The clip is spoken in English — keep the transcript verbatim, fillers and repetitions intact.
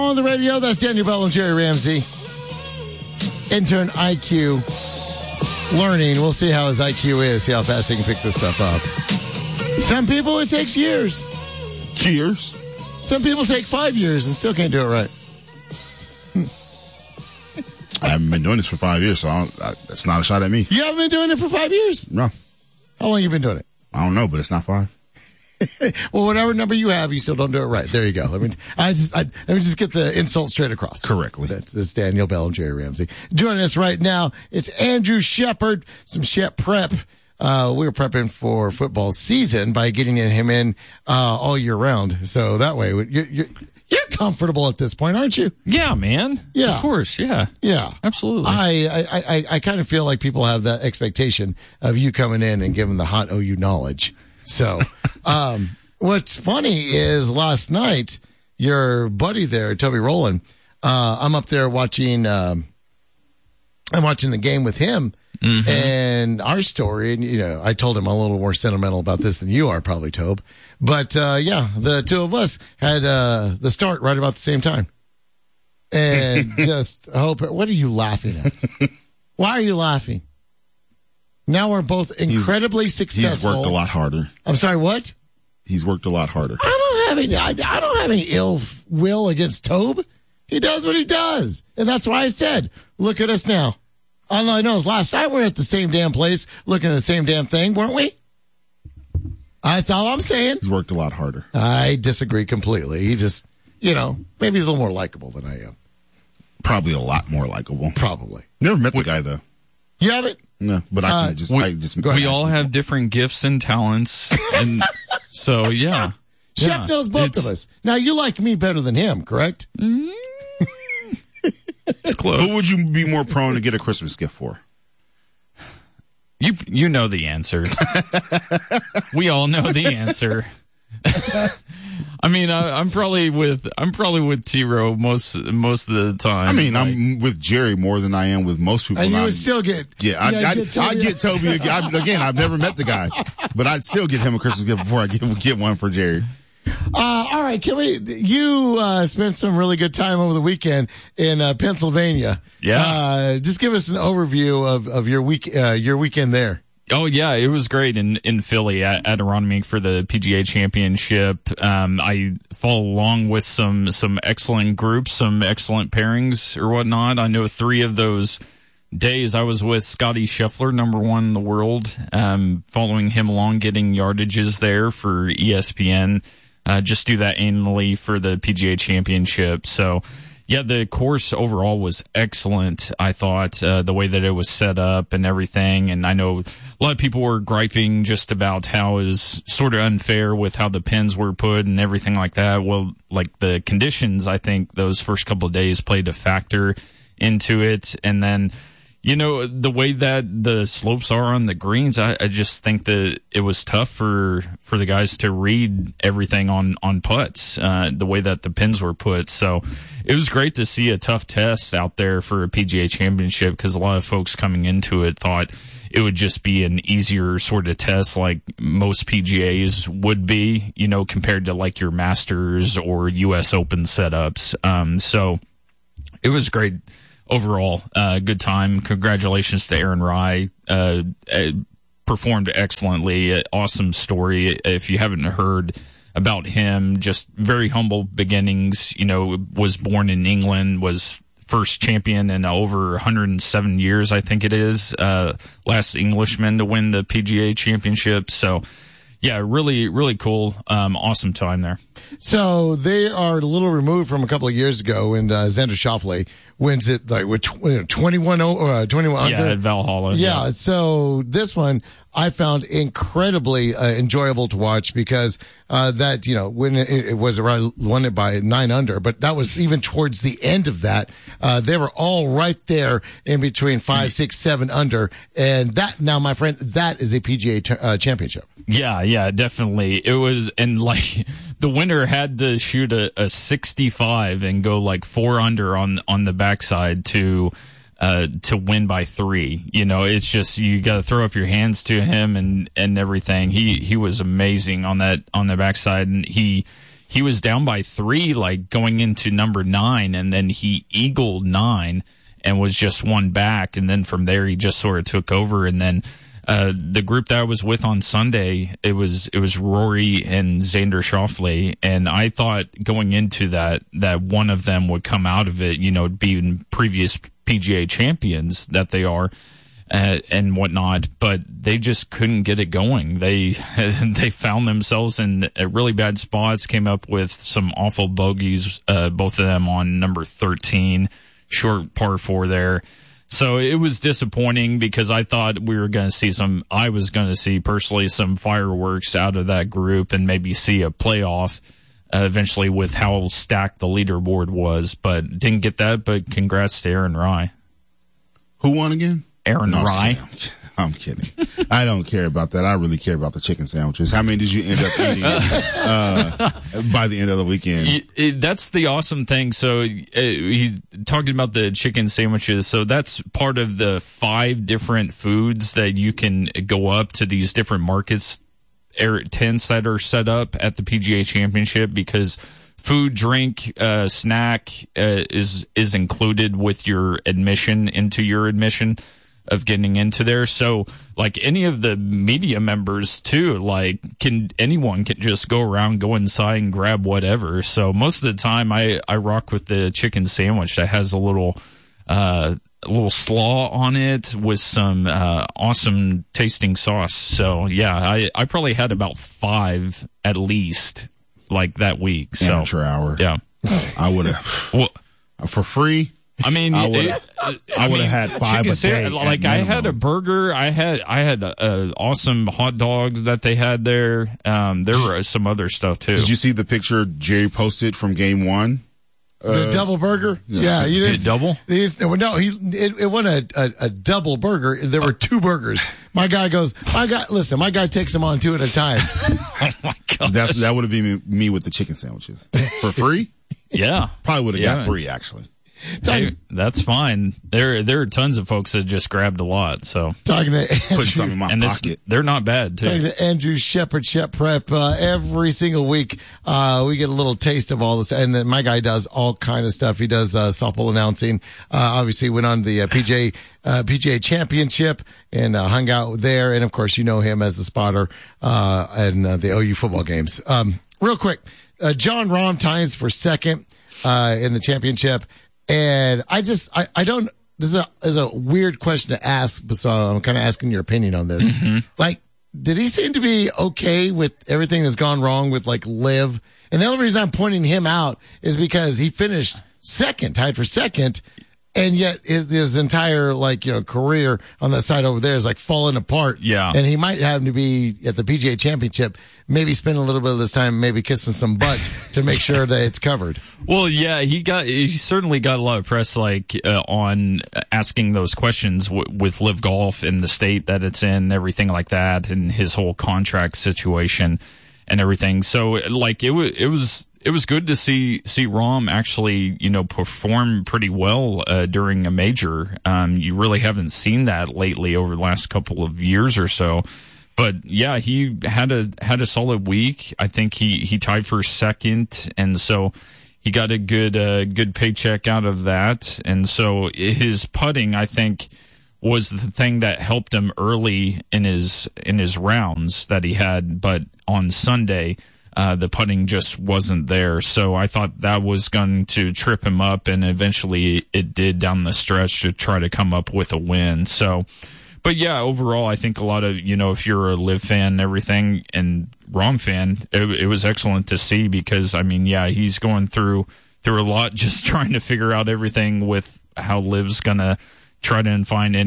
on the radio. That's Daniel Bell and Jerry Ramsey. Intern I Q learning. We'll see how his I Q is, see how fast he can pick this stuff up. Some people, it takes years. Years? Some people take five years and still can't do it right. I haven't been doing this for five years, so I don't, I, that's not a shot at me. You haven't been doing it for five years? No. How long you been doing it? I don't know, but it's not five. Well, whatever number you have, you still don't do it right. There you go. Let me, I just, I, let me just get the insult straight across. Correctly. That's, that's Daniel Bell and Jerry Ramsey. Joining us right now, it's Andrew Shepard, some Shep Prep. Uh, we were prepping for football season by getting him in, uh, all year round. So that way, you're, you're, you're comfortable at this point, aren't you? Yeah, man. Yeah. Of course. Yeah. Yeah. Absolutely. I, I, I, I kind of feel like people have that expectation of you coming in and giving the hot O U knowledge. So, um, what's funny is last night, your buddy there, Toby Rowland, uh, I'm up there watching, um, I'm watching the game with him mm-hmm. and our story. And, you know, I told him I'm a little more sentimental about this than you are probably, Tobe. But, uh, yeah, the two of us had, uh, the start right about the same time. And just hope, what are you laughing at? Why are you laughing? Now we're both incredibly he's, successful. He's worked a lot harder. I'm sorry, what? He's worked a lot harder. I don't have any. I, I don't have any ill will against Tobe. He does what he does, and that's why I said, "Look at us now." All I know is last night we were at the same damn place, looking at the same damn thing, weren't we? That's all I'm saying. He's worked a lot harder. I disagree completely. He just, you know, maybe he's a little more likable than I am. Probably a lot more likable. Probably. Never met the guy though. You haven't? No, but I can Uh, just, we, I just, we all have different gifts and talents, and so yeah. Shep yeah, knows both of us. Now you like me better than him, correct? It's close. Who would you be more prone to get a Christmas gift for? You you know the answer. We all know the answer. I mean, I, I'm probably with I'm probably with T-Row most most of the time. I mean, like, I'm with Jerry more than I am with most people. And you I'm- would still get. Yeah, I, yeah, I, get I Toby. get Toby again. I, again, I've never met the guy, but I'd still get him a Christmas gift before I get, get one for Jerry. Uh, all right, can we? You uh, spent some really good time over the weekend in uh, Pennsylvania. Yeah. Uh, just give us an overview of, of your week uh, your weekend there. Oh yeah, it was great in, in Philly at, at Aronimink for the P G A Championship. Um, I follow along with some some excellent groups, some excellent pairings or whatnot. I know three of those days I was with Scotty Scheffler, number one in the world, um, following him along, getting yardages there for E S P N. Uh, just do that annually for the P G A Championship. So, yeah, the course overall was excellent, I thought, uh, the way that it was set up and everything. And I know a lot of people were griping just about how it was sort of unfair with how the pins were put and everything like that. Well, like the conditions, I think those first couple of days played a factor into it. And then, you know, the way that the slopes are on the greens, I, I just think that it was tough for, for the guys to read everything on, on putts, uh, the way that the pins were put. So it was great to see a tough test out there for a P G A Championship, because a lot of folks coming into it thought it would just be an easier sort of test like most P G As would be, you know, compared to like your Masters or U S Open setups. Um, so it was great. Overall, uh, good time. Congratulations to Aaron Rai. Uh, uh, performed excellently. Uh, awesome story. If you haven't heard about him, just very humble beginnings. You know, was born in England, was first champion in over one hundred seven years, I think it is. Uh, last Englishman to win the P G A Championship. So, yeah, really, really cool. Um, awesome time there. So they are a little removed from a couple of years ago when uh, Xander Schauffele wins it like with tw- twenty-one, uh, twenty-one Yeah, under. at Valhalla. Yeah, Yeah. so this one I found incredibly uh, enjoyable to watch because uh, that, you know, when it, it was around, won it by nine under, but that was even towards the end of that. Uh, they were all right there in between five, six, seven under. And that, now, my friend, that is a P G A t- uh, championship. Yeah, yeah, definitely. It was, and like the winner had to shoot a, a sixty-five and go like four under on on the backside to uh to win by three. You know, it's just you got to throw up your hands to him and and everything. He he was amazing on that on the backside, and he he was down by three, like going into number nine, and then he eagled nine and was just one back. And then from there, he just sort of took over. And then uh, the group that I was with on Sunday, it was it was Rory and Xander Schauffele. And I thought going into that that one of them would come out of it, you know, being previous P G A champions that they are. Uh, and whatnot, but they just couldn't get it going. They they found themselves in really bad spots, came up with some awful bogeys, uh, both of them on number thirteen, short par four there. So it was disappointing because I thought we were going to see some, I was going to see personally some fireworks out of that group and maybe see a playoff uh, eventually with how stacked the leaderboard was, but didn't get that. But congrats to Aaron Rai. Who won again? Aaron no, Rai. I'm kidding. I don't care about that. I really care about the chicken sandwiches. How many did you end up eating uh, by the end of the weekend? It, it, that's the awesome thing. So uh, he's talking about the chicken sandwiches. So that's part of the five different foods that you can go up to these different markets, air tents that are set up at the P G A Championship, because food, drink, uh, snack uh, is is included with your admission into your admission of getting into there. So like any of the media members too, like can anyone can just go around, go inside and grab whatever. So most of the time I, I rock with the chicken sandwich that has a little, uh, a little slaw on it with some, uh, awesome tasting sauce. So yeah, I, I probably had about five at least like that week. So amateur hour. Yeah. I would have, well, for free. I mean, I would it, I would have had five a day. Like I had a burger, I had I had uh, uh, awesome hot dogs that they had there. Um, there were some other stuff too. Did you see the picture Jerry posted from game one? The uh, double burger? Yeah, you didn't. Did it double? These, no, he it, it wasn't a, a, a double burger. There were two burgers. My guy goes, my guy, listen, my guy takes them on two at a time. Oh my god, that's that would have been me with the chicken sandwiches for free. Yeah, probably would have yeah. got three actually. Hey, that's fine. There, there are tons of folks that just grabbed a lot. So talking to Andrew, put something in my and this, pocket. They're not bad too. Talking to Andrew Shepard, Shep Prep. Uh, every single week, uh, we get a little taste of all this. And then my guy does all kind of stuff. He does uh, softball announcing. Uh, obviously, went on the uh, P G A uh, P G A Championship and uh, hung out there. And of course, you know him as the spotter uh, and uh, the O U football games. Um, real quick, uh, Jon Rahm ties for second uh, in the championship. And I just, I, I don't, this is a, is a weird question to ask, but so I'm kind of asking your opinion on this. Mm-hmm. Like, did he seem to be okay with everything that's gone wrong with like Liv? And the only reason I'm pointing him out is because he finished second, tied for second. And yet his, his entire like, you know, career on that side over there is like falling apart. Yeah. And he might have to be at the P G A Championship, maybe spend a little bit of this time, maybe kissing some butt to make sure that it's covered. Well, yeah, he got, he certainly got a lot of press, like, uh, on asking those questions w- with Live Golf in the state that it's in, everything like that, and his whole contract situation and everything. So, like, it was, it was, It was good to see see Rahm actually, you know, perform pretty well uh, during a major. Um, you really haven't seen that lately over the last couple of years or so. But yeah, he had a had a solid week. I think he, he tied for second, and so he got a good uh, good paycheck out of that. And so his putting, I think, was the thing that helped him early in his in his rounds that he had. But on Sunday, Uh, the putting just wasn't there. So I thought that was going to trip him up, and eventually it did down the stretch to try to come up with a win. So, but yeah, overall, I think a lot of, you know, if you're a Liv fan and everything and Rahm fan, it, it was excellent to see because, I mean, yeah, he's going through, through a lot just trying to figure out everything with how Liv's going to try to find any